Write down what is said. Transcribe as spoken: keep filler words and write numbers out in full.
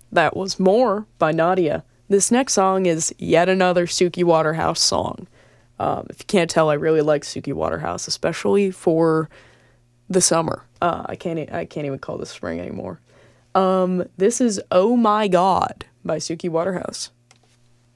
That was More by Nadia. This next song is yet another Suki Waterhouse song. Um, if you can't tell, I really like Suki Waterhouse, especially for the summer. Uh, I can't I can't even call this spring anymore. Um, this is Oh My God by Suki Waterhouse.